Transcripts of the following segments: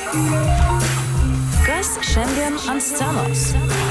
Kas šiandien ant scenos?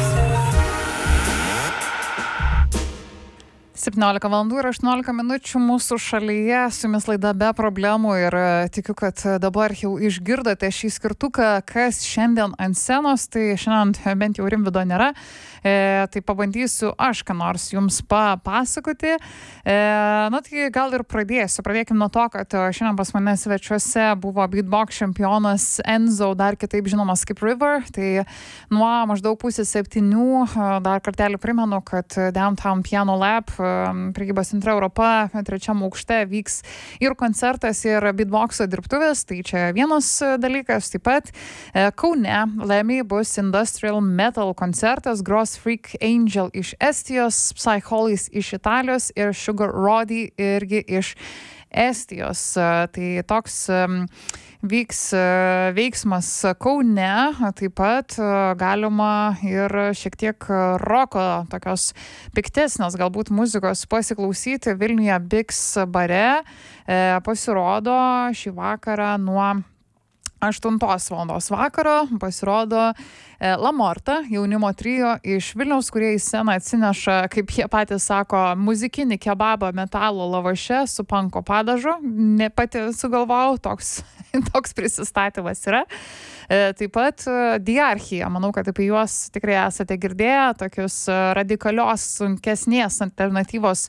17:18 mūsų šalyje, su jumis laida Be problemų ir tikiu, kad dabar jau išgirdote šį skirtuką, kas šiandien ant scenos, tai šiandien bent jau Rimvydo nėra, tai pabandysiu aš ką nors jums papasakoti. Na tai gal ir pradėkim nuo to, kad šiandien pas mane svečiuose buvo beatbox čempionas Enzo, dar kitaip žinomas kaip River, tai nuo maždaug 6:30 dar kartelį primenu, kad Downtown Piano Lab prekybos centre Europa 3 aukšte vyks ir koncertas, ir beatboxo dirbtuvės, tai čia vienas dalykas. Taip pat Kaune Lemmy bus Industrial Metal koncertas, gros Freak Angel iš Estijos, Psycholis iš Italijos ir Sugar Roddy irgi iš Estijos. Tai toks vyks veiksmas Kaune, taip pat galima ir šiek tiek roko, tokios piktesnės galbūt muzikos pasiklausyti Vilniuje Biks bare. Pasirodo šį vakarą nuo 8 valandos vakaro pasirodo Lamorta, jaunimo trio iš Vilniaus, kurie į sceną atsineša, kaip jie patys sako, muzikinį kebabą metalo lavaše su panko padažu. Ne pati sugalvojau, toks prisistatymas yra. Taip pat Diarchija, manau, kad apie juos tikrai esate girdėję, tokius radikalios, sunkesnės alternatyvos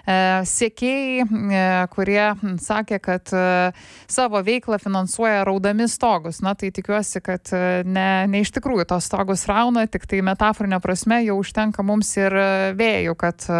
sekėjai, kurie sakė, kad savo veiklą finansuoja raudami stogus. Na, tai tikiuosi, kad ne iš tikrųjų tos stogus rauna, tik tai metaforinė prasme jau užtenka mums ir vėjų,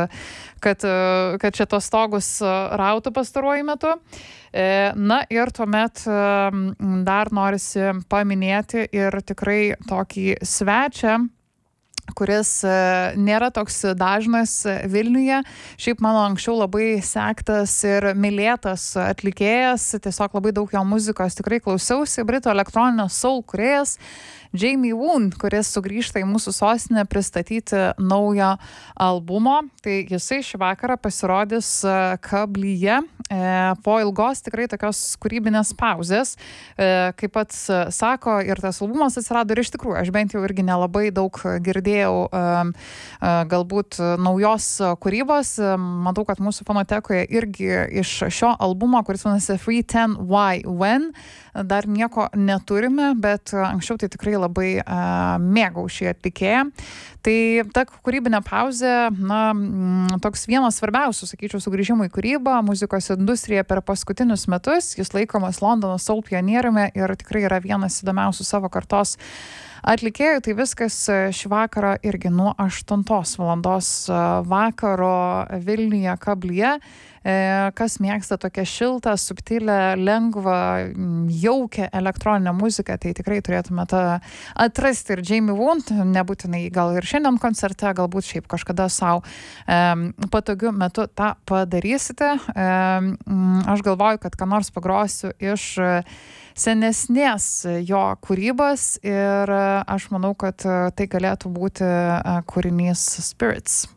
kad čia tos stogus rautų pastaruoju metu. Na ir tuomet dar norisi paminėti ir tikrai tokį svečią, kuris nėra toks dažnas Vilniuje. Šiaip mano anksčiau labai sektas ir mylėtas atlikėjas, tiesiog labai daug jo muzikos tikrai klausiausi. Britų elektroninio soul kūrėjas Jamie Woon, kuris sugrįžta į mūsų sostinę pristatyti naujo albumo. Tai jisai šį vakarą pasirodys Kablyje po ilgos tikrai tokios kūrybinės pauzės. Kaip pats sako, ir tas albumas atsirado ir iš tikrųjų, aš bent jau irgi nelabai daug girdėjau galbūt naujos kūrybos. Matau, kad mūsų fonotekoje irgi iš šio albumo, kuris vadinasi Free 10 Why When, dar nieko neturime, bet anksčiau tai tikrai labai mėgau šį atlikėją. Tai ta kūrybinė pauzė, toks vienas svarbiausių, sakyčiau, sugrįžimų į kūrybą, muzikos industrija per paskutinius metus. Jis laikomas Londono soul pionieriumi ir tikrai yra vienas įdomiausių savo kartos atlikėjų. Tai viskas šį vakarą irgi nuo 8 valandos vakaro Vilniuje Kablyje. Kas mėgsta tokią šiltą, subtilę, lengvą, jaukę elektroninę muziką, tai tikrai turėtumėte atrasti ir Jamie Woon, nebūtinai gal ir šiandien koncerte, galbūt šiaip kažkada savo patogiu metu tą padarysite. Aš galvoju, kad ką nors pagrosiu iš senesnės jo kūrybos ir aš manau, kad tai galėtų būti kūrinys Spirits.